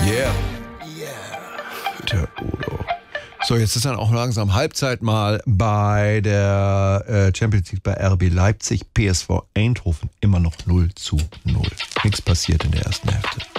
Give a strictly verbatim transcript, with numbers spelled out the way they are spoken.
Yeah. Der Udo. So, jetzt ist dann auch langsam Halbzeit mal bei der äh, Champions League bei R B Leipzig. P S V Eindhoven immer noch null zu null. Nichts passiert in der ersten Hälfte.